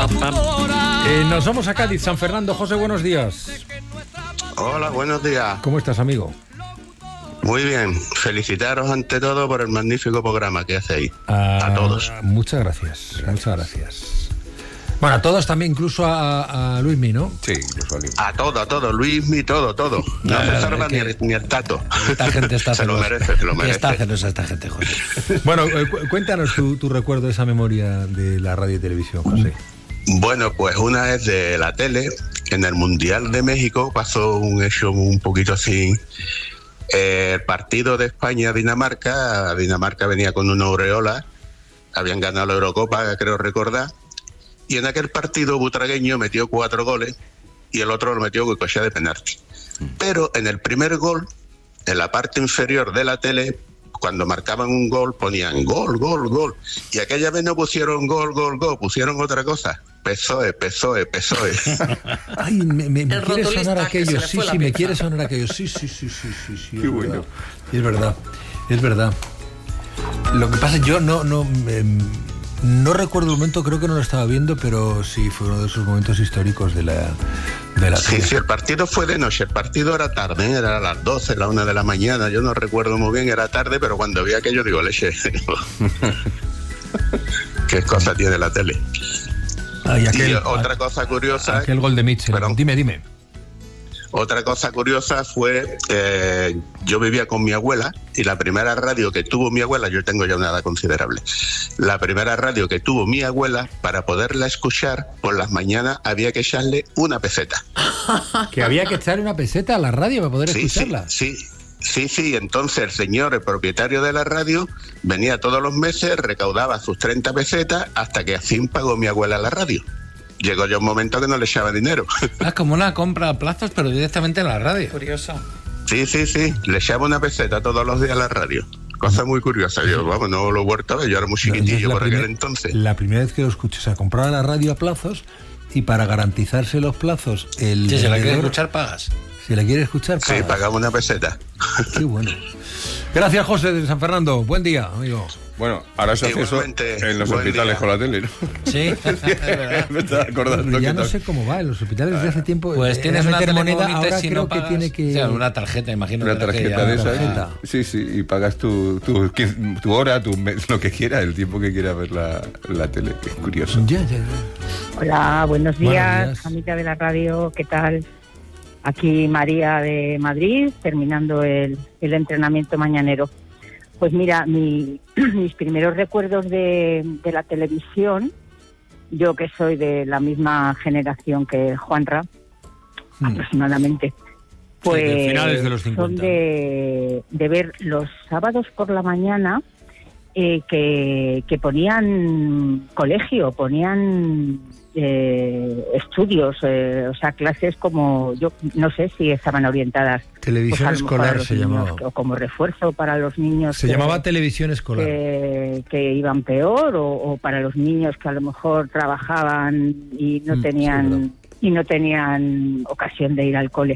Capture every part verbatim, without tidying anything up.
Eh, nos vamos a Cádiz, San Fernando. José, buenos días. Hola, buenos días. ¿Cómo estás, amigo? Muy bien. Felicitaros ante todo por el magnífico programa que hacéis. Ah, a todos. Muchas gracias, gracias, muchas gracias. Bueno, a todos también, incluso a, a Luismi, ¿no? Sí, incluso a Luismi. A todo, a todo. Luismi, todo, todo. No se salva ni, ni el tato. Esta gente está se lo merece, se lo merece. Está celosa esta gente, José. Bueno, eh, cu- cuéntanos tu, tu recuerdo de esa memoria de la radio y televisión, José. Bueno, pues una vez de la tele, en el Mundial de México pasó un hecho un poquito así. El partido de España-Dinamarca, Dinamarca venía con una aureola, habían ganado la Eurocopa, creo recordar, y en aquel partido Butragueño metió cuatro goles y el otro lo metió con cochea de penalti. Pero en el primer gol, en la parte inferior de la tele, cuando marcaban un gol ponían gol, gol, gol, y aquella vez no pusieron gol, gol, gol, pusieron otra cosa. P S O E, P S O E, P S O E. Ay, me, me, me El quiere rotulista sonar que aquello, se le sí, fue la sí, me pinza. quiere sonar aquello, sí, sí, sí, sí, sí, sí. Qué es bueno. verdad. Es verdad, es verdad. Lo que pasa, yo no, no, eh, no recuerdo el momento, creo que no lo estaba viendo, pero sí fue uno de esos momentos históricos de la, de la Sí, tele. sí, el partido fue de noche, el partido era tarde, ¿eh? Era a las doce, la una de la mañana, yo no recuerdo muy bien, era tarde, pero cuando vi aquello digo, leche, qué cosa tiene la tele. Ay, aquel, Y otra cosa curiosa, aquel gol de Mitchell. Perdón. Dime, dime. otra cosa curiosa fue, eh, yo vivía con mi abuela y la primera radio que tuvo mi abuela, yo tengo ya una edad considerable, la primera radio que tuvo mi abuela, para poderla escuchar por las mañanas había que echarle una peseta. Que había que echarle una peseta a la radio para poder Sí, escucharla. sí, sí. Sí, sí, entonces el señor, el propietario de la radio, venía todos los meses, recaudaba sus treinta pesetas hasta que al fin pagó mi abuela la radio. Llegó ya un momento que no le echaba dinero. Es como una compra a plazos, pero directamente en la radio. Curioso. Sí, sí, sí, le echaba una peseta todos los días a la radio. Cosa muy curiosa, yo, vamos, no lo he vuelto a ver, yo era muy chiquitillo La por aquel primer- entonces. La primera vez que lo escuché, o sea, compraba la radio a plazos y para garantizarse los plazos, el Si se la quieres vendedor, escuchar, pagas. si la quiere escuchar, Sí, pagas. pagaba una peseta. Qué bueno. Gracias, José de San Fernando. Buen día, amigo. Bueno, ahora se hace eso Igualmente, en los buen hospitales día. con la tele, ¿no? Sí, es verdad. Me estaba acordando Pero ya que no tal. sé cómo va en los hospitales desde hace tiempo. Pues eh, tienes era una meter tele moneda, bonita y ahora si creo no pagas, que tiene que... o sea, una tarjeta, imagino. Una que tarjeta ya- de tarjeta. esa. Sí, sí, y pagas tu, tu, tu hora, tu mes, lo que quieras, el tiempo que quieras ver la, la tele. Es curioso. Ya, ya, ya. Hola, buenos días, Buenos días. familia de la radio, ¿qué tal? Aquí María de Madrid, terminando el, el entrenamiento mañanero. Pues mira, mi, mis primeros recuerdos de, de la televisión, yo que soy de la misma generación que Juanra, Hmm. aproximadamente, pues de finales de los son cincuenta. de, de ver los sábados por la mañana eh, que, que ponían colegio, ponían eh, estudios, eh, o sea, clases como, yo no sé si estaban orientadas Televisión pues, a lo mejor a escolar los se niños, llamaba. o como refuerzo para los niños Se que, llamaba televisión escolar. que, que iban peor, o, o para los niños que a lo mejor trabajaban y no Mm, sí, tenían verdad. y no tenían ocasión de ir al cole.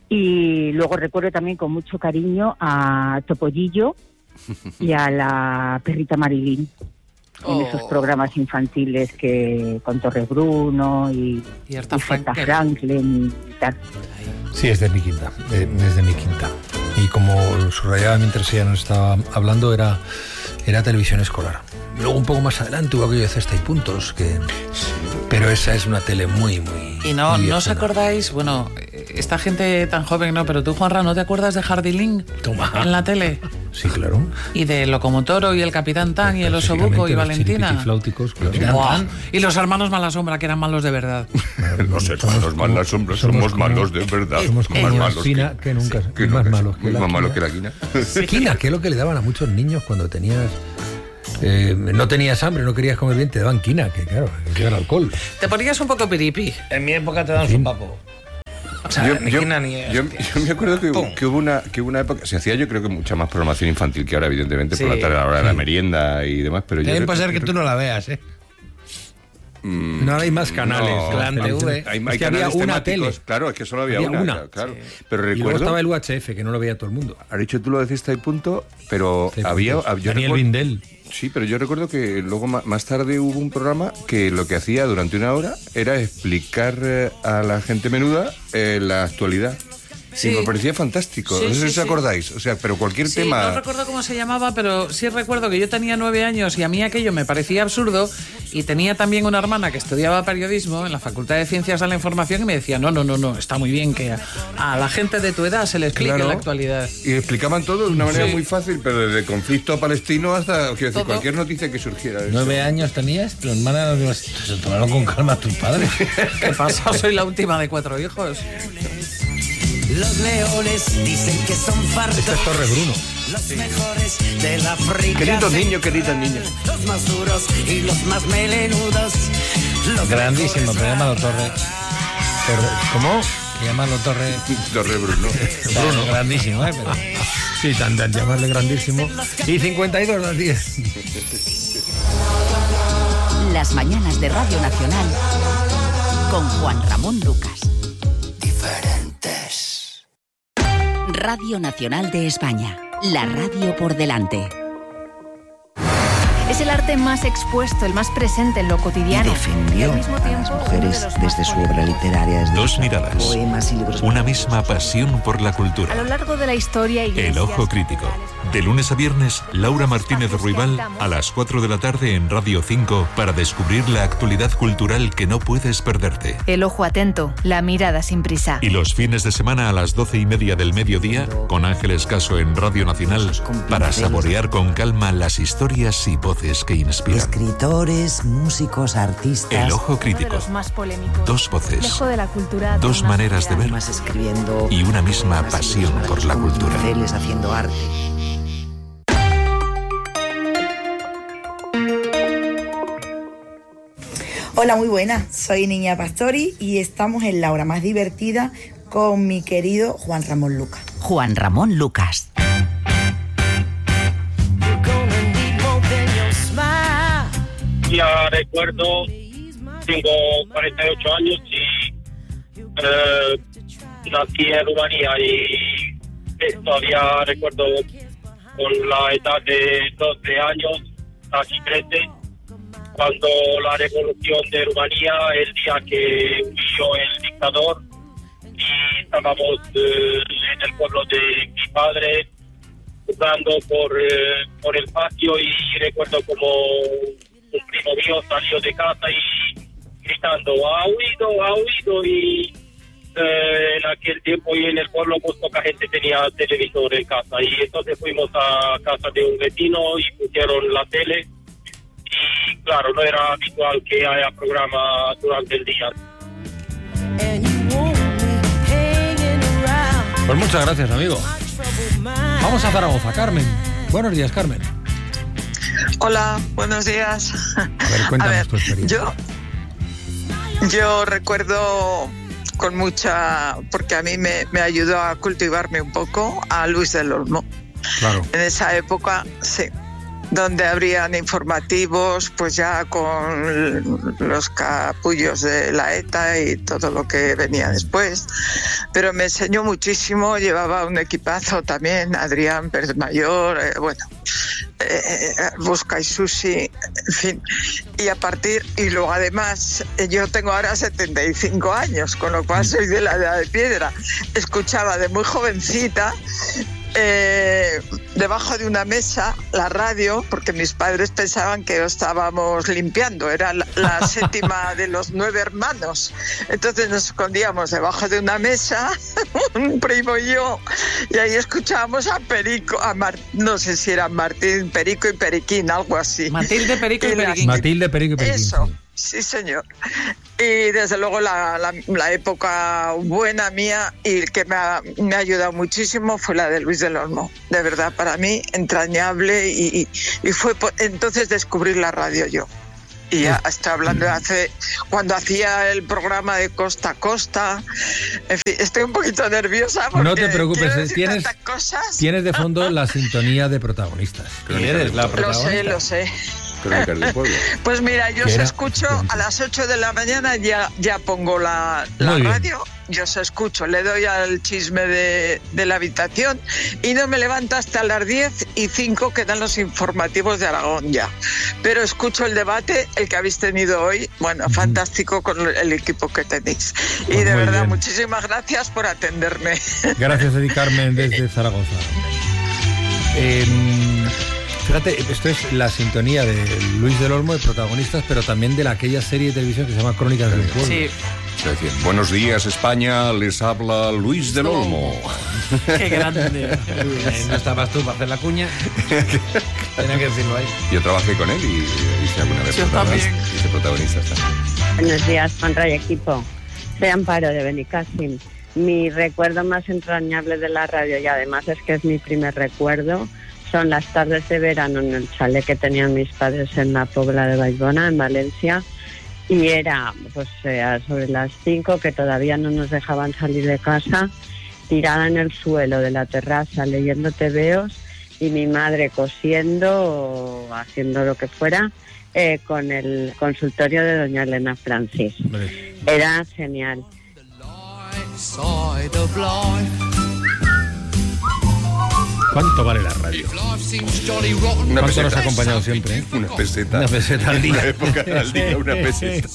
Y luego recuerdo también con mucho cariño a Topollillo y a la perrita Marilyn en Oh. esos programas infantiles que con Torre Bruno y, Y Herta y Santa Franklin. Franklin y tal. Sí, es de mi quinta, eh, es de mi quinta. Y como subrayaba mientras ella nos estaba hablando, era, era televisión escolar. Luego un poco más adelante hubo aquello de Cesta y Puntos, que... pero esa es una tele muy, muy... Y no, muy ¿no os viejuna. acordáis? Bueno, esta gente tan joven no, pero tú, Juanra, ¿no te acuerdas de Hardilín Toma. en la tele? Sí, claro. Y de Locomotoro y el Capitán Tan y el Oso Buco y Los Valentina. chiripitifláuticos, claro. Tan, Buah. tan. Y los hermanos Malasombra, que eran malos de verdad. Los hermanos como- malas sombras, somos somos, como- malos de verdad. somos como más la malos espina que nunca- que más nunca- malos que la más malos quina. que la quina. Quina, que es lo que le daban a muchos niños cuando tenías... eh, no tenías hambre, no querías comer bien, te daban quina, que claro, que era alcohol. Te ponías un poco piripi. En mi época te dan En su fin. papo. O sea, Yo, ni yo- quina ni... yo- yo me acuerdo que, Pum. que hubo una que hubo una época, se hacía yo creo que mucha más programación infantil que ahora, evidentemente, por Sí. la tarde, a la hora de la merienda y demás, pero yo También creo- puede ser que yo tú creo- no la veas, ¿eh? Mm, No hay más canales. no, Plan hay- T V. Hay, Es hay que había canales una temáticos. tele. Claro, es que solo había, Había una. una. Claro, claro. Sí. Pero Y luego recuerdo... estaba el U H F, que no lo veía todo el mundo. Has dicho tú lo de Cista y Punto, pero Sí, había... puntos. yo Daniel recuerdo- Vindel. Sí, pero yo recuerdo que luego ma- más tarde hubo un programa que lo que hacía durante una hora era explicar eh, a la gente menuda eh, la actualidad. Sí. Y me parecía fantástico. Sí, no sé sí, si os sí. acordáis. O sea, pero cualquier Sí, tema... no recuerdo cómo se llamaba, pero sí recuerdo que yo tenía nueve años y a mí aquello me parecía absurdo y tenía también una hermana que estudiaba periodismo en la Facultad de Ciencias de la Información y me decía, no, no, no, no, está muy bien que a, a la gente de tu edad se le explique Claro. la actualidad. Y explicaban todo de una manera Sí. muy fácil, pero desde conflicto palestino hasta, quiero decir, Todo. cualquier noticia que surgiera. de Nueve eso. años tenías, tu hermana no se tomaron con calma tus padres. ¿Qué pasa? Soy la última de cuatro hijos. Los leones dicen que son fartos. Este es Torre Bruno. Los mejores de la África. Queridos se- niños, queridas niñas. Los más duros y los más melenudos. Los Grandísimo, mejores pero llámalo Torre. Torre- ¿Cómo? Llámalo Torre. Torre Bruno. Bruno, grandísimo, ¿eh? Pero... Sí, tan, tan llamarle grandísimo. Y cincuenta y dos las diez. Las mañanas de Radio Nacional con Juan Ramón Lucas. diferentes. Radio Nacional de España. La radio por delante. Es el arte más expuesto, el más presente en lo cotidiano. Defendió Y al mismo a las tiempo, mujeres uno de los desde más su obra literaria, desde Dos sus miradas. poemas y libros. Una misma pasión por la A lo cultura. largo de la historia... El iglesias, Ojo Crítico. De lunes a viernes, Laura Martínez Ruibal a las cuatro de la tarde en Radio cinco para descubrir la actualidad cultural que no puedes perderte. El ojo atento, la mirada sin prisa. Y los fines de semana a las doce y media del mediodía, con Ángeles Caso en Radio Nacional, para saborear con calma las historias y voces que inspiran. Escritores, músicos, artistas. El Ojo Uno de Crítico. los más polémicos. Dos voces, Lejos de la cultura, dos una maneras de ver Más escribiendo. y una misma poemas y pasión libros por la con cultura. pinceles, haciendo arte. Hola, muy buenas. Soy Niña Pastori y estamos en la hora más divertida con mi querido Juan Ramón Lucas. Juan Ramón Lucas. Ya recuerdo, tengo cuarenta y ocho años y eh, nací en Rumanía y eh, todavía recuerdo con la edad de doce años, casi trece, cuando la revolución de Rumanía, el día que huyó el dictador, y estábamos eh, en el pueblo de mi padre jugando por, eh, por el patio y recuerdo como un primo mío salió de casa y gritando, ha huido, ha huido, y eh, en aquel tiempo y en el pueblo pues poca gente tenía televisor en casa, y entonces fuimos a casa de un vecino y pusieron la tele, y claro, no era habitual que haya programa durante el día. Pues muchas gracias, amigo. Vamos a Zaragoza, Carmen. Buenos días, Carmen. Hola, buenos días. A ver, cuéntanos A ver, tu experiencia. Yo, yo recuerdo con mucha, porque a mí me, me ayudó a cultivarme un poco, a Luis del Olmo. Claro. En esa época, sí, donde habrían informativos, pues ya con los capullos de la ETA y todo lo que venía después. Pero me enseñó muchísimo, llevaba un equipazo también, Adrián Pérez Mayor, eh, bueno, eh, Busca y Susi, en fin. Y a partir, y luego además, yo tengo ahora setenta y cinco años, con lo cual soy de la edad de piedra. Escuchaba de muy jovencita, Eh, debajo de una mesa la radio, porque mis padres pensaban que estábamos limpiando, era la, la séptima de los nueve hermanos, entonces nos escondíamos debajo de una mesa un primo y yo, y ahí escuchábamos a Perico, a Mar, no sé si era Martín, Perico y Periquín, algo así. Matilde, Perico y, y Periquín. Matilde, Perico y Periquín. Eso. Sí, señor. Y desde luego la, la, la época buena mía y que me ha, me ha ayudado muchísimo fue la de Luis del Olmo. De verdad, para mí, entrañable. Y, y, y fue por, entonces descubrir la radio yo. Y ya estoy hablando de hace, cuando hacía el programa de Costa a Costa. En fin, estoy un poquito nerviosa porque no te preocupes, tienes, cosas. tienes de fondo la sintonía de protagonistas. ¿Quién eres la Lo protagonista? sé, lo sé. Crónicas del Pueblo. Pues mira, yo os era? escucho a las ocho de la mañana, ya, ya pongo la, la radio, yo os escucho, le doy al chisme de, de la habitación y no me levanto hasta las diez y cinco que dan los informativos de Aragón ya. Pero escucho el debate, el que habéis tenido hoy, bueno, fantástico con el equipo que tenéis. Y Pues de muy verdad, bien. muchísimas gracias por atenderme. Gracias, Edi Carmen, desde Zaragoza. Eh, fíjate, esto es la sintonía de Luis del Olmo, de protagonistas, pero también de la, aquella serie de televisión que se llama Crónicas del Pueblo. Sí. Es decir, buenos días, España, les habla Luis del Olmo. Qué grande. Eh, no estabas tú para hacer la cuña. Tenía que decirlo ahí. Yo trabajé con él y hice alguna vez Yo protagonista. también. Hice protagonista también. Buenos días, Juanra y equipo. Soy Amparo de Benicassim. Mi recuerdo más entrañable de la radio, y además es que es mi primer recuerdo, son las tardes de verano en el chalet que tenían mis padres en la Pobla de Baibona, en Valencia, y era pues eh, sobre las cinco, que todavía no nos dejaban salir de casa, tirada en el suelo de la terraza leyendo tebeos y mi madre cosiendo o haciendo lo que fuera eh, con el consultorio de doña Elena Francis. Era genial. ¿Cuánto vale la radio? Una ¿Cuánto peseta. nos ha acompañado siempre? ¿eh? Una peseta. Una peseta al En día. una época al día, una peseta.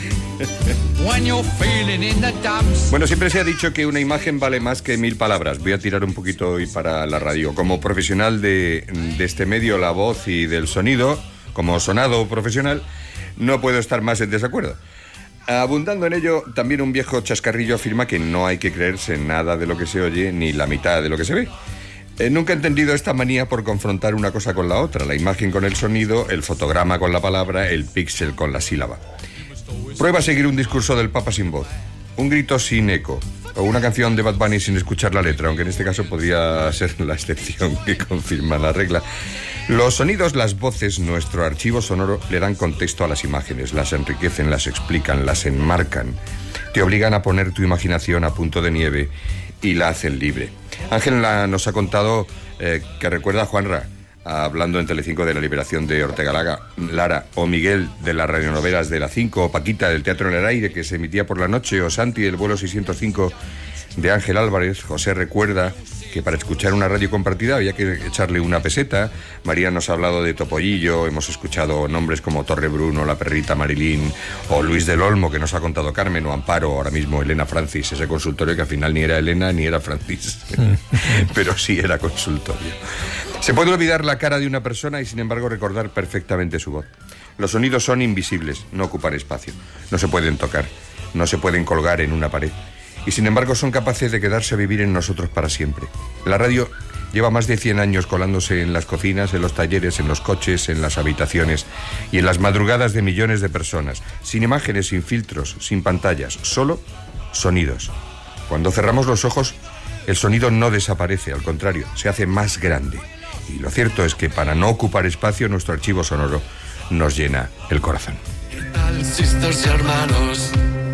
Bueno, siempre se ha dicho que una imagen vale más que mil palabras. Voy a tirar un poquito hoy para la radio. Como profesional de, de este medio, la voz y del sonido, como sonado profesional, no puedo estar más en desacuerdo. Abundando en ello, también un viejo chascarrillo afirma que no hay que creerse nada de lo que se oye ni la mitad de lo que se ve. Eh, nunca he entendido esta manía por confrontar una cosa con la otra, la imagen con el sonido, el fotograma con la palabra, el píxel con la sílaba. Prueba a seguir un discurso del Papa sin voz, un grito sin eco, o una canción de Bad Bunny sin escuchar la letra, aunque en este caso podría ser la excepción que confirma la regla. Los sonidos, las voces, nuestro archivo sonoro le dan contexto a las imágenes, las enriquecen, las explican, las enmarcan, te obligan a poner tu imaginación a punto de nieve y la hacen libre. Ángel la, nos ha contado eh, que recuerda a Juanra, hablando en Telecinco de la liberación de Ortega Lara, Lara, o Miguel de las radionovelas de la cinco, o Paquita del Teatro en el Aire, que se emitía por la noche, o Santi del vuelo seiscientos cinco de Ángel Álvarez. José recuerda que para escuchar una radio compartida había que echarle una peseta. María nos ha hablado de Topollillo, hemos escuchado nombres como Torre Bruno, La Perrita Marilín, o Luis del Olmo, que nos ha contado Carmen, o Amparo, ahora mismo Elena Francis, ese consultorio que al final ni era Elena ni era Francis, pero sí era consultorio. Se puede olvidar la cara de una persona y sin embargo recordar perfectamente su voz. Los sonidos son invisibles, no ocupan espacio, no se pueden tocar, no se pueden colgar en una pared. Y sin embargo son capaces de quedarse a vivir en nosotros para siempre. La radio lleva más de cien años colándose en las cocinas, en los talleres, en los coches, en las habitaciones y en las madrugadas de millones de personas, sin imágenes, sin filtros, sin pantallas, solo sonidos. Cuando cerramos los ojos, el sonido no desaparece, al contrario, se hace más grande. Y lo cierto es que para no ocupar espacio, nuestro archivo sonoro nos llena el corazón. ¿Qué tal, sisters y hermanos?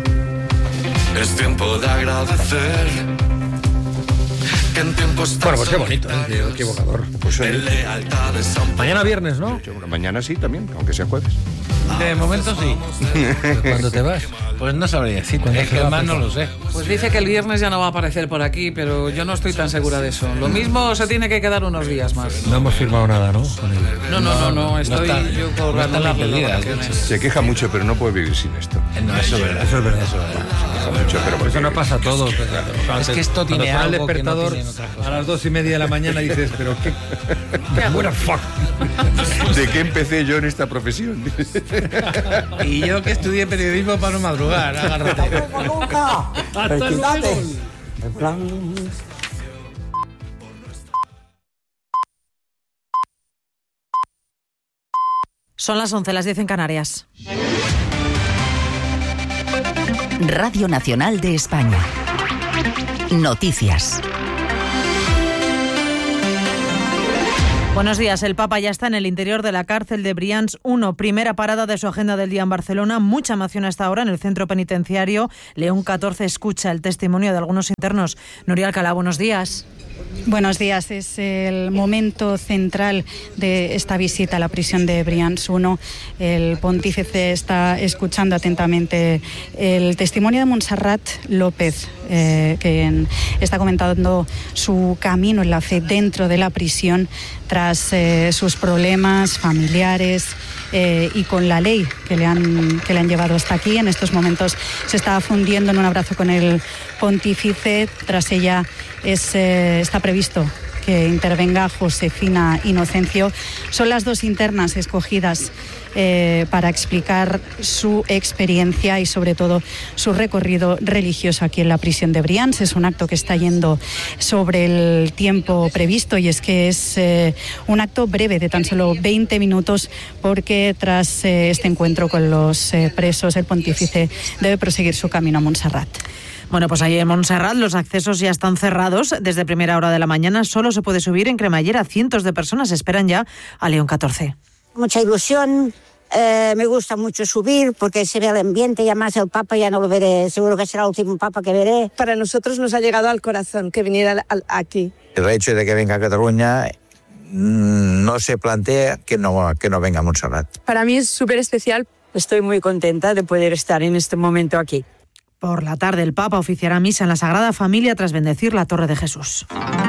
Es tiempo de agradecer que en tiempos tan Bueno, pues qué bonito, ¿eh? Qué, qué evocador. Pues, de lealtades han mañana viernes, ¿no? Mañana sí también, aunque sea jueves. De momento sí. ¿Cuándo te vas? Pues no sabría decir. ¿Cuándo Es se que va, más no Pepa? lo sé. Pues dice que el viernes ya no va a aparecer por aquí, pero yo no estoy tan segura de eso. Lo mismo se tiene que quedar unos días más. No hemos firmado nada, ¿no? Con él. No, no, no, no, estoy está- yo no colgando están las ni pedidas, vacaciones. Se queja mucho, pero no puede vivir sin esto. No, eso es verdad. Eso es verdad. Eso es verdad. Se queja mucho, pero porque- Eso no pasa a todos. Es que esto tiene Cuando suena el algo que no despertador tienen otras cosas. a las dos y media de la mañana dices, pero qué... What the fuck? ¿De qué empecé yo en esta profesión? Y yo que estudié periodismo para no madrugar, agárrate. Hasta luego. En plan... Son las once, las diez en Canarias. Radio Nacional de España. Noticias. Buenos días. El Papa ya está en el interior de la cárcel de Brians uno. Primera parada de su agenda del día en Barcelona. Mucha emoción hasta ahora en el centro penitenciario. León catorce escucha el testimonio de algunos internos. Nuria Alcalá, buenos días. Buenos días. Es el momento central de esta visita a la prisión de Brians uno. El pontífice está escuchando atentamente el testimonio de Montserrat López, eh, que está comentando su camino en la fe dentro de la prisión tras eh, sus problemas familiares eh, y con la ley que le han que le han llevado hasta aquí. En estos momentos se está fundiendo en un abrazo con el pontífice. Tras ella es, eh, está previsto que intervenga Josefina Inocencio. Son las dos internas escogidas eh, para explicar su experiencia y sobre todo su recorrido religioso aquí en la prisión de Brians. Es un acto que está yendo sobre el tiempo previsto y es que es eh, un acto breve de tan solo veinte minutos porque tras eh, este encuentro con los eh, presos el pontífice debe proseguir su camino a Montserrat. Bueno, pues ahí en Montserrat los accesos ya están cerrados. Desde primera hora de la mañana solo se puede subir en cremallera. Cientos de personas esperan ya a León catorce. Mucha ilusión, eh, me gusta mucho subir porque se ve el ambiente y además el Papa ya no lo veré, seguro que será el último Papa que veré. Para nosotros nos ha llegado al corazón que viniera aquí. El hecho de que venga a Cataluña no se plantea que no, que no venga a Montserrat. Para mí es súper especial. Estoy muy contenta de poder estar en este momento aquí. Por la tarde el Papa oficiará misa en la Sagrada Familia tras bendecir la Torre de Jesús.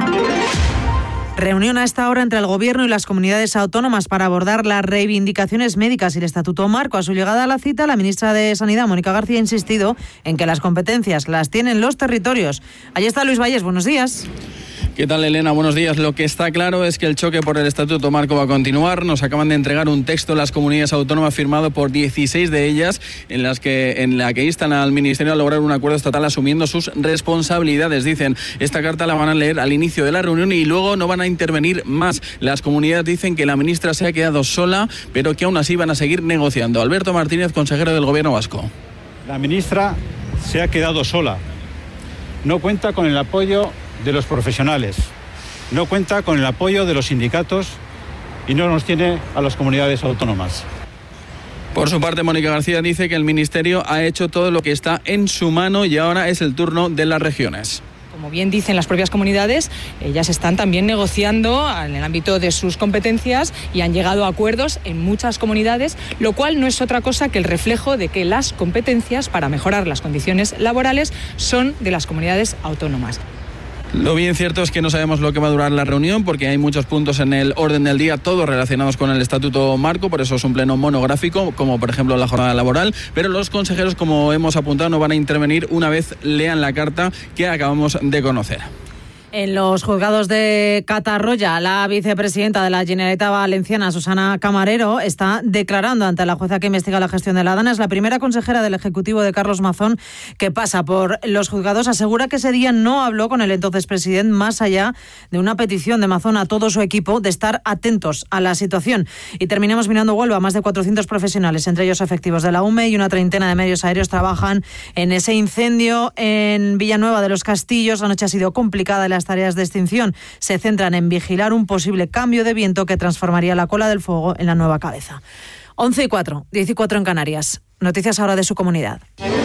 Reunión a esta hora entre el Gobierno y las comunidades autónomas para abordar las reivindicaciones médicas y el Estatuto Marco. A su llegada a la cita, la ministra de Sanidad, Mónica García, ha insistido en que las competencias las tienen los territorios. Allí está Luis Valles, buenos días. ¿Qué tal, Elena? Buenos días. Lo que está claro es que el choque por el Estatuto Marco va a continuar. Nos acaban de entregar un texto las comunidades autónomas firmado por dieciséis de ellas en las que en la que instan al Ministerio a lograr un acuerdo estatal asumiendo sus responsabilidades. Dicen, esta carta la van a leer al inicio de la reunión y luego no van a intervenir más. Las comunidades dicen que la ministra se ha quedado sola, pero que aún así van a seguir negociando. Alberto Martínez, consejero del Gobierno vasco. La ministra se ha quedado sola. No cuenta con el apoyo de los profesionales, no cuenta con el apoyo de los sindicatos y no nos tiene a las comunidades autónomas. Por su parte, Mónica García dice que el Ministerio ha hecho todo lo que está en su mano y ahora es el turno de las regiones. Como bien dicen las propias comunidades, ellas están también negociando en el ámbito de sus competencias y han llegado a acuerdos en muchas comunidades, lo cual no es otra cosa que el reflejo de que las competencias para mejorar las condiciones laborales son de las comunidades autónomas. Lo bien cierto es que no sabemos lo que va a durar la reunión porque hay muchos puntos en el orden del día, todos relacionados con el Estatuto Marco, por eso es un pleno monográfico, como por ejemplo la jornada laboral, pero los consejeros, como hemos apuntado, no van a intervenir una vez lean la carta que acabamos de conocer. En los juzgados de Catarroya, la vicepresidenta de la Generalitat Valenciana, Susana Camarero, está declarando ante la jueza que investiga la gestión de la Dana. Es la primera consejera del Ejecutivo de Carlos Mazón que pasa por los juzgados. Asegura que ese día no habló con el entonces presidente, más allá de una petición de Mazón a todo su equipo de estar atentos a la situación. Y terminamos mirando Huelva. Más de cuatrocientos profesionales, entre ellos efectivos de la U M E y una treintena de medios aéreos, trabajan en ese incendio en Villanueva de los Castillos. La noche ha sido complicada y las tareas de extinción se centran en vigilar un posible cambio de viento que transformaría la cola del fuego en la nueva cabeza. once y cuatro, diez y cuatro en Canarias. Noticias ahora de su comunidad.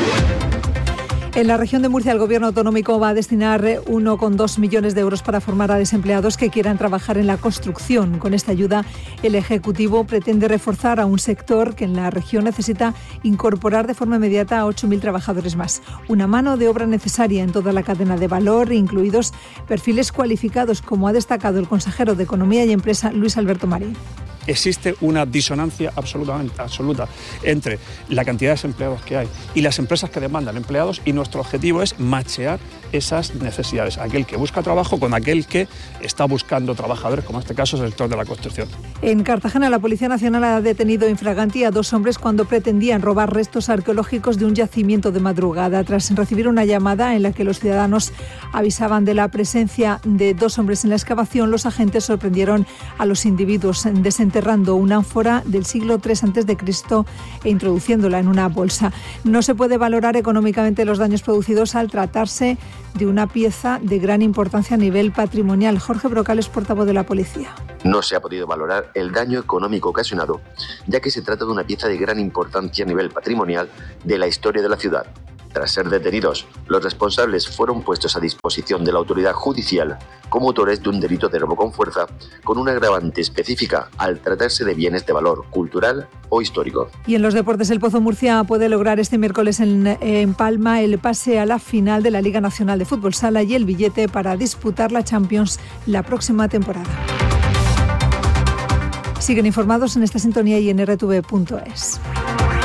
En la región de Murcia, el Gobierno autonómico va a destinar uno coma dos millones de euros para formar a desempleados que quieran trabajar en la construcción. Con esta ayuda, el Ejecutivo pretende reforzar a un sector que en la región necesita incorporar de forma inmediata a ocho mil trabajadores más. Una mano de obra necesaria en toda la cadena de valor, incluidos perfiles cualificados, como ha destacado el consejero de Economía y Empresa, Luis Alberto Marín. Existe una disonancia absolutamente absoluta entre la cantidad de desempleados que hay y las empresas que demandan empleados, y nuestro objetivo es machear esas necesidades, aquel que busca trabajo con aquel que está buscando trabajadores, como en este caso es el sector de la construcción. En Cartagena, la Policía Nacional ha detenido in flagranti a dos hombres cuando pretendían robar restos arqueológicos de un yacimiento de madrugada. Tras recibir una llamada en la que los ciudadanos avisaban de la presencia de dos hombres en la excavación, los agentes sorprendieron a los individuos. Desentendieron desenterrando una ánfora del siglo tres antes de Cristo e introduciéndola en una bolsa. No se puede valorar económicamente los daños producidos al tratarse de una pieza de gran importancia a nivel patrimonial. Jorge Brocal es portavoz de la policía. No se ha podido valorar el daño económico ocasionado, ya que se trata de una pieza de gran importancia a nivel patrimonial de la historia de la ciudad. Tras ser detenidos, los responsables fueron puestos a disposición de la autoridad judicial como autores de un delito de robo con fuerza, con una agravante específica al tratarse de bienes de valor cultural o histórico. Y en los deportes, el Pozo Murcia puede lograr este miércoles en, en Palma el pase a la final de la Liga Nacional de Fútbol Sala y el billete para disputar la Champions la próxima temporada. Siguen informados en esta sintonía y en r t v punto es.